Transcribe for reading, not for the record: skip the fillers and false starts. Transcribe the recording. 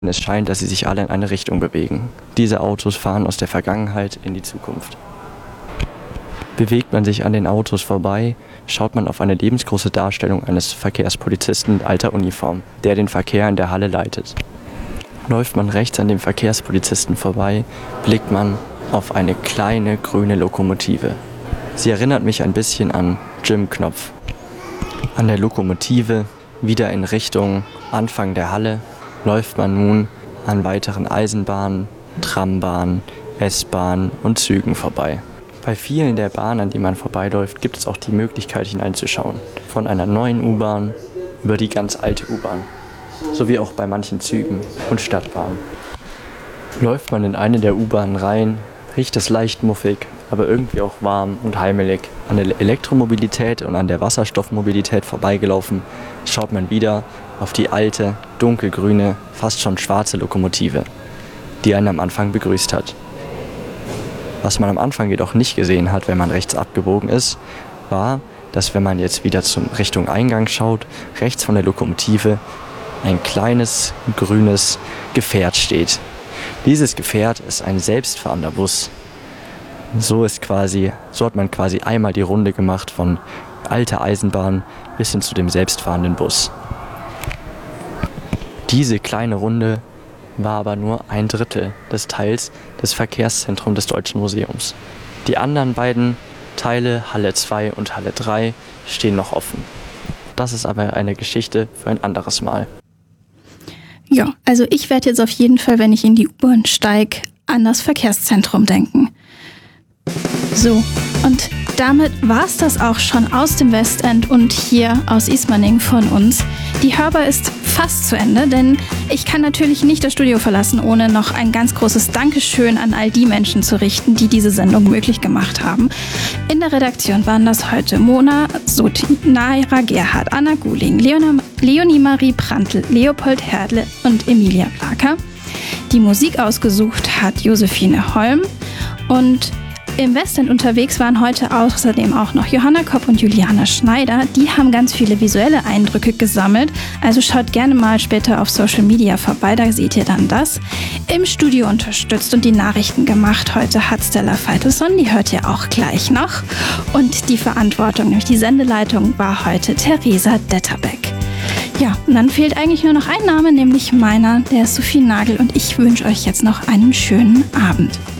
Es scheint, dass sie sich alle in eine Richtung bewegen. Diese Autos fahren aus der Vergangenheit in die Zukunft. Bewegt man sich an den Autos vorbei, schaut man auf eine lebensgroße Darstellung eines Verkehrspolizisten in alter Uniform, der den Verkehr in der Halle leitet. Läuft man rechts an dem Verkehrspolizisten vorbei, blickt man auf eine kleine grüne Lokomotive. Sie erinnert mich ein bisschen an Jim Knopf. An der Lokomotive, wieder in Richtung Anfang der Halle, läuft man nun an weiteren Eisenbahnen, Trambahnen, S-Bahnen und Zügen vorbei. Bei vielen der Bahnen, an denen man vorbeiläuft, gibt es auch die Möglichkeit hineinzuschauen. Von einer neuen U-Bahn über die ganz alte U-Bahn. Sowie auch bei manchen Zügen und Stadtbahnen. Läuft man in eine der U-Bahnen rein, riecht es leicht muffig, aber irgendwie auch warm und heimelig. An der Elektromobilität und an der Wasserstoffmobilität vorbeigelaufen, schaut man wieder auf die alte, dunkelgrüne, fast schon schwarze Lokomotive, die einen am Anfang begrüßt hat. Was man am Anfang jedoch nicht gesehen hat, wenn man rechts abgebogen ist, war, dass wenn man jetzt wieder Richtung Eingang schaut, rechts von der Lokomotive ein kleines, grünes Gefährt steht. Dieses Gefährt ist ein selbstfahrender Bus. So hat man quasi einmal die Runde gemacht von alter Eisenbahn bis hin zu dem selbstfahrenden Bus. Diese kleine Runde war aber nur 1/3 des Teils des Verkehrszentrums des Deutschen Museums. Die anderen beiden Teile, Halle 2 und Halle 3, stehen noch offen. Das ist aber eine Geschichte für ein anderes Mal. Ja, also ich werde jetzt auf jeden Fall, wenn ich in die U-Bahn steige, an das Verkehrszentrum denken. So, und damit war es das auch schon aus dem Westend und hier aus Ismaning von uns. Die Hörbar ist fast zu Ende, denn ich kann natürlich nicht das Studio verlassen, ohne noch ein ganz großes Dankeschön an all die Menschen zu richten, die diese Sendung möglich gemacht haben. In der Redaktion waren das heute Mona Suthi, Naira Gerhard, Anna Guling, Leonie Marie Prantl, Leopold Herdle und Emilia Plaker. Die Musik ausgesucht hat Josephine Holm und im Westend unterwegs waren heute außerdem auch noch Johanna Kopp und Juliane Schneider. Die haben ganz viele visuelle Eindrücke gesammelt. Also schaut gerne mal später auf Social Media vorbei, da seht ihr dann das. Im Studio unterstützt und die Nachrichten gemacht heute hat Stella Feitelson, die hört ihr auch gleich noch. Und die Verantwortung, nämlich die Sendeleitung, war heute Theresa Detterbeck. Ja, und dann fehlt eigentlich nur noch ein Name, nämlich meiner, der ist Sophie Nagel und ich wünsche euch jetzt noch einen schönen Abend.